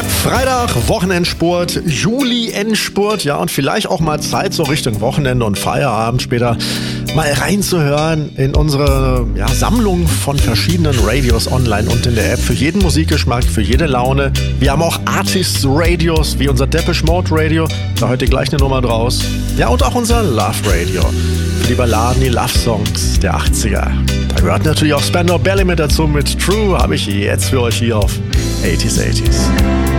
Freitag, Wochenendspurt, Juli-Endspurt, ja, und vielleicht auch mal Zeit so Richtung Wochenende und Feierabend später mal reinzuhören in unsere Sammlung von verschiedenen Radios online und in der App. Für jeden Musikgeschmack, für jede Laune. Wir haben auch Artists-Radios, wie unser Depeche Mode Radio, da heute gleich eine Nummer draus. Ja, und auch unser Love Radio, für die Balladen, die Love-Songs der 80er. Da gehört natürlich auch Spandau Ballet mit dazu, mit True, habe ich jetzt für euch hier auf 80s.